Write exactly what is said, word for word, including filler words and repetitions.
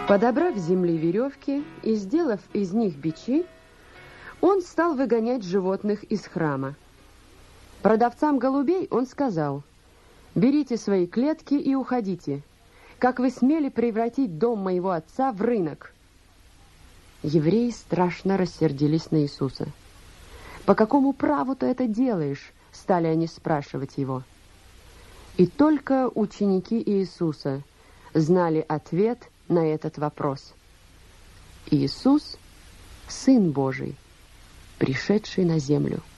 Подобрав с земли веревки и сделав из них бичи, он стал выгонять животных из храма. Продавцам голубей он сказал: «Берите свои клетки и уходите. Как вы смели превратить дом моего отца в рынок?» Евреи страшно рассердились на Иисуса. «По какому праву ты это делаешь?» — стали они спрашивать его. И только ученики Иисуса знали ответ на этот вопрос. Иисус — Сын Божий, пришедший на землю.